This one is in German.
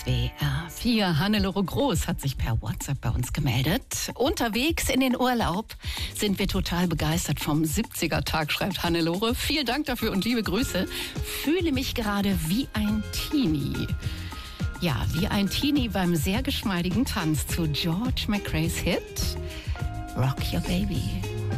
SWR 4. Hannelore Groß hat sich per WhatsApp bei uns gemeldet. Unterwegs in den Urlaub sind wir total begeistert vom 70er-Tag, schreibt Hannelore. Vielen Dank dafür und liebe Grüße. Fühle mich gerade wie ein Teenie. Ja, wie ein Teenie beim sehr geschmeidigen Tanz zu George McRae's Hit Rock Your Baby.